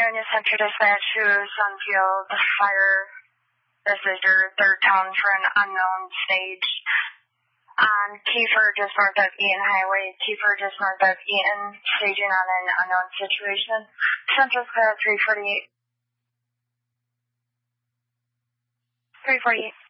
New Central Dispatch to Sunfield Fire. This is your third tone for an unknown stage. On Kiefer, just north of Eaton Highway. Kiefer, just north of Eaton, staging on an unknown situation. Central Square 348. 348.